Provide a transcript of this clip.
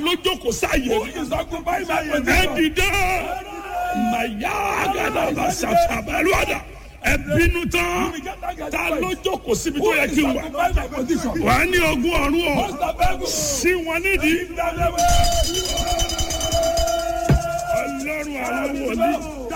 ló jókòó sáyé Who is occupying my ẹ position? dìde màyà àgàdàbà ṣàṣàbàlúwàdà ẹ bínú tán ta ló jókòó síbi tó Who yẹ is kí n wà occupying my position? wà á ní ogún ọ̀run o Most of them sí wọn nídìí ọlọ́run àwọn wòlíì